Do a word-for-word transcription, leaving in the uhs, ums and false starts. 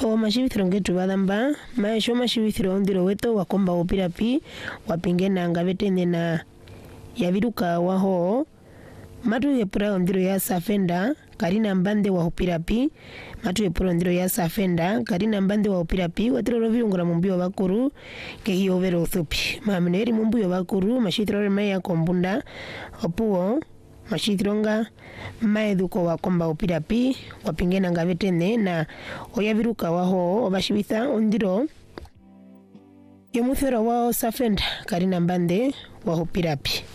Fo mashivithiro ngetu badamba maisho mashivithiro ondiro weto wakomba upirapi wapingena ngavete na yaviruka waho matu yepura ondiro ya safenda karina mbande wa upirapi matu yepura ondiro ya safenda karina mbande wa upirapi watiro rovirungura mumbio bakuru ke hiyo vero thupi mamneri mumbio bakuru mashithiro maya kombunda opuo mashithironga maeduko wakomba upirapi wapingena ngavetene na oyaviruka waho obashibitha ondiro yomuthero wao safenda karina mbande wa upirapi.